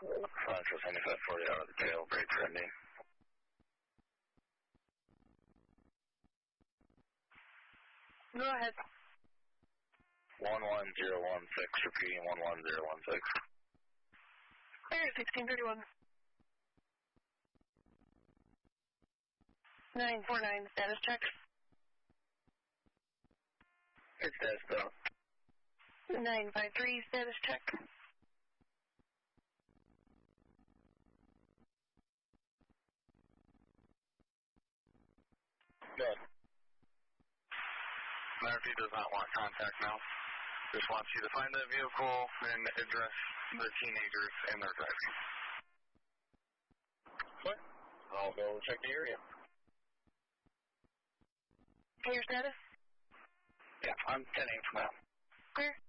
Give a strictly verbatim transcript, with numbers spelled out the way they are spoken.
Central seventy-five forty out of the tail, break trending. Go ahead. one one zero one six, repeating one one zero one six. Clear, sixteen thirty-one. nine four nine, status check. It's status bill. nine five three, status check. Good. Murphy does not want contact now. Just wants you to find that vehicle and address the teenagers and their driving. What? I'll go check the area. Okay, your status? Yeah, I'm ten eight for now. Clear.